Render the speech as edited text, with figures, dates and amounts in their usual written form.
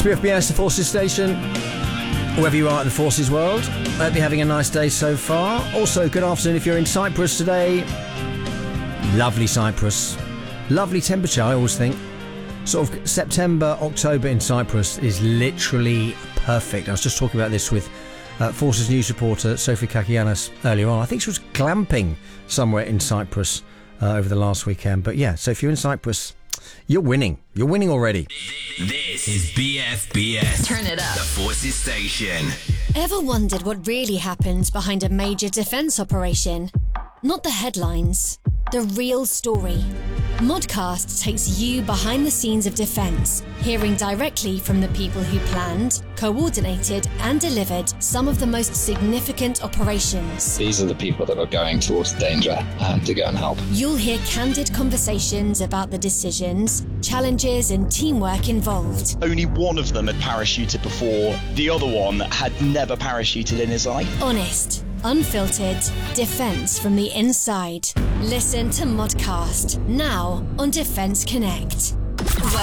BFBS, the Forces Station. Wherever you are in the Forces world, I hope you're having a nice day so far. Also, good afternoon if you're in Cyprus today. Lovely Cyprus. Lovely temperature, I always think. Sort of September, October in Cyprus is literally perfect. I was just talking about this with Forces News reporter Sophie Kakianis earlier on. I think she was glamping somewhere in Cyprus over the last weekend. But yeah, so if you're in Cyprus, you're winning. You're winning already. This is BFBS. Turn it up. The Forces Station. Ever wondered what really happens behind a major defence operation? Not the headlines, the real story. Modcast takes you behind the scenes of defence, hearing directly from the people who planned, coordinated and delivered some of the most significant operations. These are the people that are going towards danger to go and help. You'll hear candid conversations about the decisions, challenges and teamwork involved. Only one of them had parachuted before. The other one had never parachuted in his life. Honest, unfiltered, defence from the inside. Listen to Modcast, now on Defence Connect.